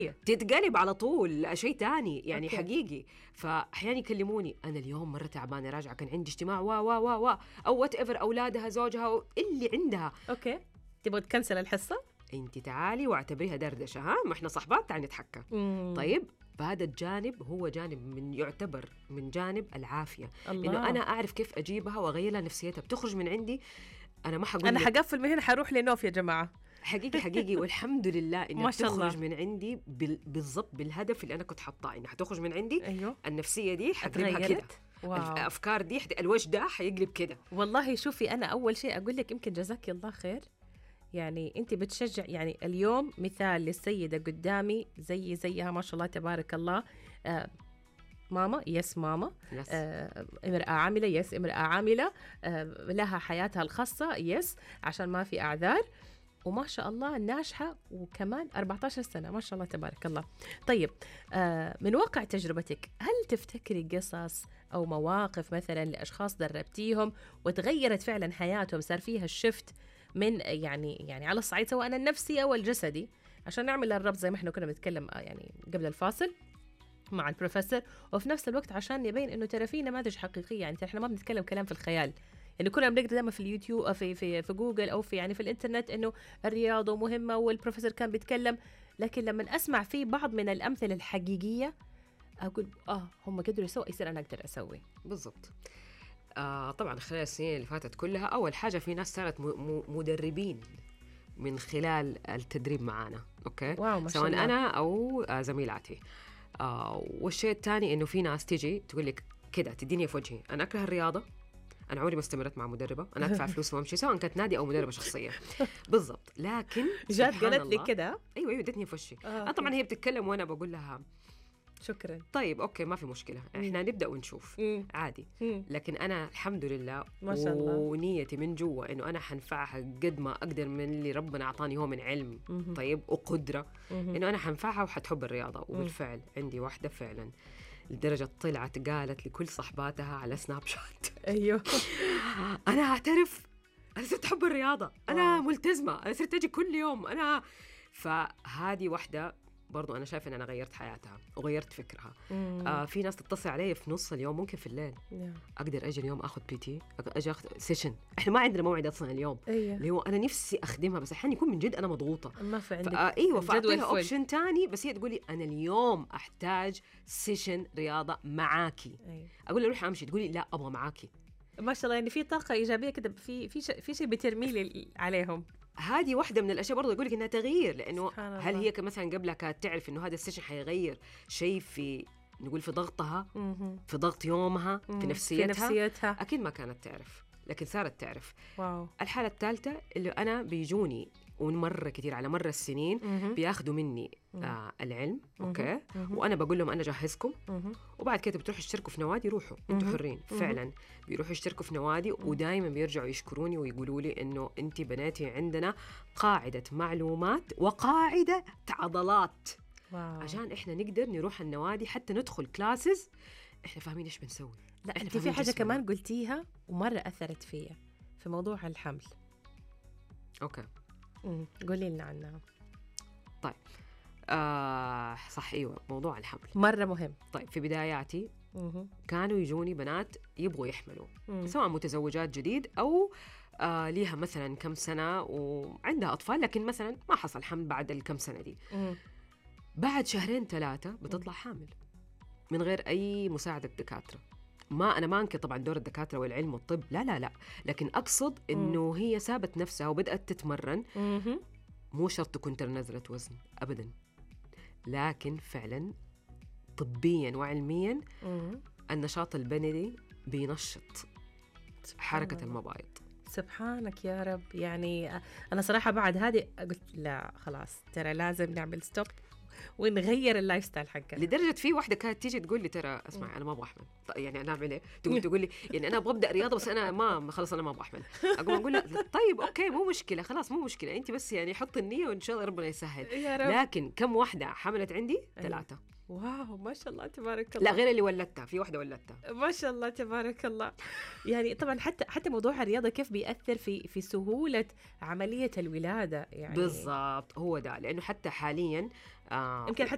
تتقلب على طول شيء تاني يعني. أوكي. حقيقي فأحيانا يكلموني أنا اليوم مرة تعبانة راجعة كان عندي اجتماع و أو وات ايفر، أولادها زوجها اللي عندها. اوكي، تبغى تكنسل الحصه؟ انت تعالي واعتبريها دردشة، ها ما احنا صحبات تعالي نتحكى. طيب هذا الجانب هو جانب من يعتبر من جانب العافية، الله. إنه أنا أعرف كيف أجيبها وأغير لها نفسيتها. بتخرج من عندي أنا ما حقول انا لك حقفل من هنا، حروح لنوف يا جماعه. حقيقي والحمد لله إنها ما شاء الله. تخرج من عندي بالضبط بالهدف اللي أنا كنت حاطاه، إنها حتخرج من عندي. ايوه، النفسية دي حقلبها كده، اتغيرت. واو. الأفكار دي الوجه ده حيقلب كده. والله شوفي، أنا أول شيء أقول لك يمكن جزاك الله خير، يعني أنت بتشجع. يعني اليوم مثال للسيدة قدامي زيها ما شاء الله تبارك الله. ماما، يس ماما. يس. امرأة عاملة، يس امرأة عاملة. لها حياتها الخاصة، يس، عشان ما في أعذار. وما شاء الله ناجحة، وكمان 14 سنة ما شاء الله تبارك الله. طيب، من واقع تجربتك، هل تفتكري قصص أو مواقف مثلا لأشخاص دربتيهم وتغيرت فعلا حياتهم، صار فيها الشفت من يعني على الصعيد سواء النفسي أو الجسدي، عشان نعمل الربط زي ما احنا كنا بنتكلم يعني قبل الفاصل مع البروفيسور، وفي نفس الوقت عشان يبين انه ترى في نماذج حقيقيه. يعني احنا ما بنتكلم كلام في الخيال، يعني كنا بنقدر دائما في اليوتيوب في جوجل او في يعني في الانترنت انه الرياضه مهمه والبروفيسور كان بيتكلم، لكن لما اسمع في بعض من الامثله الحقيقيه اقول هم قدروا يسووا، يصير انا اقدر اسوي. بالضبط. طبعا خلال السنين اللي فاتت كلها، أول حاجة في ناس صارت مدربين من خلال التدريب معانا. أوكي، واو، ما شاء سواء الله. أنا أو زميلاتي. والشيء الثاني إنه في ناس تيجي تقول لك كده، تديني في وجهي أنا أكره الرياضة، أنا عمري ما استمرت مع مدربة، أنا أدفع فلوس وأمشي، سواء كانت نادي أو مدربة شخصية. بالضبط. لكن جات سبحان قالت لي الله، كده. أيوة ادتني في وشي. أوكي. طبعا هي بتتكلم وأنا بقول لها شكرا. طيب أوكي ما في مشكلة، إحنا نبدأ ونشوف عادي. لكن أنا الحمد لله ما شاء الله. ونيتي من جوا إنه أنا حنفعها قد ما أقدر من اللي ربنا أعطاني هو من علم طيب وقدرة، إنه أنا حنفعها وحتحب الرياضة. وبالفعل عندي واحدة فعلا لدرجة طلعت قالت لكل صحباتها على سناب شات ايوه. أنا أعترف أنا صرت أحب الرياضة، أنا ملتزمة، أنا صرت أجي كل يوم. فهذه واحدة برضو أنا شايفة أن أنا غيرت حياتها وغيرت فكرها. في ناس تتصل علي في نص اليوم، ممكن في الليل أقدر أجي اليوم أخذ بي تي، أجي أخذ سيشن. إحنا ما عندنا موعد أصلا اليوم. اللي هو أنا نفسي أخدمها، بس أحيانا يكون من جد أنا مضغوطة، ما في عندك أيوة، فأعطيها أوبشن تاني، بس هي تقولي أنا اليوم أحتاج سيشن رياضة معاكي. أقول لها روح أمشي، تقولي لا أبغى معاكي. ما شاء الله، يعني في طاقة إيجابية كده، في شيء بترمي عليهم. هذه واحدة من الأشياء برضو يقول لك إنها تغيير، لأنه هل هي مثلا قبلها كانت تعرف إنه هذا السيشن حيغير شيء في نقول في ضغطها، في ضغط يومها، في نفسيتها؟ أكيد ما كانت تعرف، لكن صارت تعرف. واو. الحالة الثالثة اللي أنا بيجوني ومرة كتير على مر السنين بياخدوا مني العلم. أوكي، وأنا بقول لهم أنا جهزكم، وبعد كده بتروحوا تشتركوا في نوادي، روحوا أنتوا حرين. فعلا بيروحوا يشتركوا في نوادي، ودائما بيرجعوا يشكروني ويقولوا لي إنه أنت بناتي عندنا قاعدة معلومات وقاعدة عضلات. واو. عشان إحنا نقدر نروح النوادي حتى ندخل كلاسز إحنا فاهمين إيش بنسوي. لا، أنت في حاجة كمان قلتيها ومرة أثرت فيا في موضوع الحمل. أوكي، قولي لنا عنها. طيب صح، أيوة، موضوع الحمل مرة مهم. طيب في بداياتي كانوا يجوني بنات يبغوا يحملوا، سواء متزوجات جديد أو ليها مثلا كم سنة وعندها أطفال، لكن مثلا ما حصل حمل بعد الكم سنة دي. بعد 2-3 بتطلع حامل من غير أي مساعدة دكاترة. أنا ما أنكر طبعا دور الدكاترة والعلم والطب، لا، لكن أقصد إنه هي سابت نفسها وبدأت تتمرن. مو شرط تكون نزلت وزن أبدا، لكن فعلا طبيا وعلميا النشاط البدني بينشط حركة المبايض. سبحانك يا رب. يعني أنا صراحة بعد هذه قلت لا خلاص، ترى لازم نعمل ستوب ونغير اللايف ستايل حقنا. لدرجة في واحدة كانت تيجي تقول لي ترى اسمع أنا ما أبغى أحمل. يعني أنا أعمل إيه؟ تقول لي يعني أنا أبغى أبدأ رياضة، بس أنا ما خلص أنا ما أبغى أحمل. أقول لها طيب أوكي مو مشكلة، خلاص مو مشكلة، أنت بس يعني حط النية وإن شاء الله ربنا يسهل. لكن كم واحدة حملت عندي؟ 3. واو، ما شاء الله تبارك الله. لا غير اللي ولدتها، في واحدة ولدتها. ما شاء الله تبارك الله. يعني طبعا حتى موضوع الرياضة كيف بيأثر في سهولة عملية الولادة يعني. بالضبط، هو ده، لأنه حتى حاليا يمكن